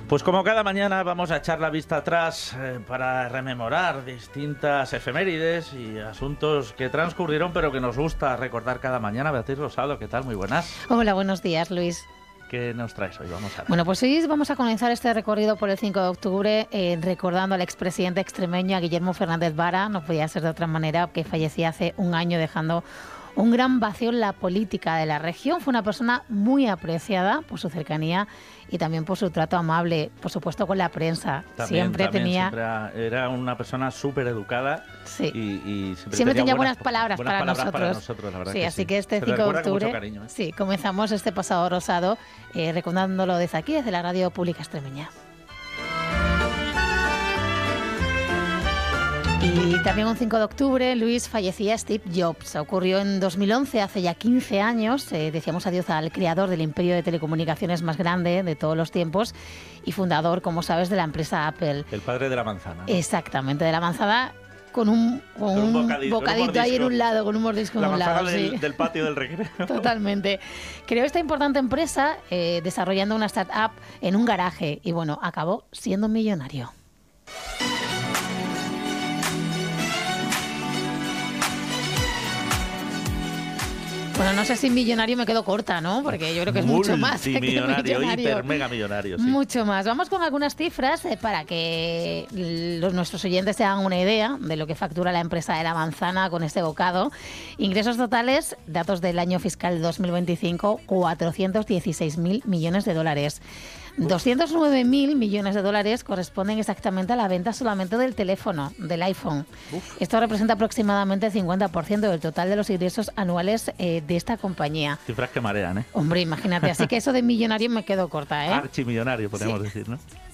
Pues como cada mañana vamos a echar la vista atrás para rememorar distintas efemérides y asuntos que transcurrieron, pero que nos gusta recordar cada mañana. Beatriz Rosado, ¿qué tal? Muy buenas. Hola, buenos días, Luis. ¿Qué nos traes hoy? Vamos a ver. Bueno, pues hoy vamos a comenzar este recorrido por el 5 de octubre recordando al expresidente extremeño, a Guillermo Fernández Vara. No podía ser de otra manera, que fallecía hace un año dejando un gran vacío en la política de la región. Fue una persona muy apreciada por su cercanía y también por su trato amable, por supuesto, con la prensa. Siempre era una persona súper educada. Sí. Y siempre tenía buenas palabras para nosotros. La verdad sí, que así sí. Que este 5 de octubre, cariño, sí, comenzamos este pasado rosado recordándolo desde aquí, desde la Radio Pública Extremeña. Y también un 5 de octubre, Luis, fallecía Steve Jobs. Ocurrió en 2011, hace ya 15 años. Decíamos adiós al creador del imperio de telecomunicaciones más grande de todos los tiempos y fundador, como sabes, de la empresa Apple. El padre de la manzana, ¿no? Exactamente, de la manzana con un bocadito ahí en un lado, con un mordisco en un lado. La manzana del patio del recreo. Totalmente. Creó esta importante empresa desarrollando una startup en un garaje y, bueno, acabó siendo millonario. Bueno, no sé si millonario me quedo corta, ¿no? Porque yo creo que es mucho más que millonario. Hiper mega millonario, sí. Mucho más. Vamos con algunas cifras para que nuestros oyentes se hagan una idea de lo que factura la empresa de la manzana con este bocado. Ingresos totales, datos del año fiscal 2025, 416.000 millones de dólares. 209.000 millones de dólares corresponden exactamente a la venta solamente del teléfono, del iPhone. Esto representa aproximadamente el 50% del total de los ingresos anuales de esta compañía. Cifras que marean, ¿eh? Hombre, imagínate. Así que eso de millonario me quedo corta, ¿eh? Archimillonario, podemos decir, ¿no?